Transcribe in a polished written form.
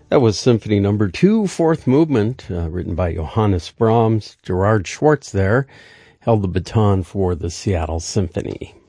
That was Symphony Number 2, Fourth Movement, written by Johannes Brahms. Gerard Schwartz there held the baton for the Seattle Symphony.